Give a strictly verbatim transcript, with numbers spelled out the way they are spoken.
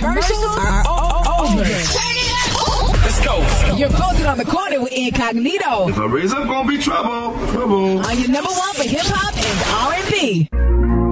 commercials are o- over. Turn it up. Let's go. You're posted on the corner with Incognito. If I raise up, gonna be trouble. Trouble. On your number one for hip hop and R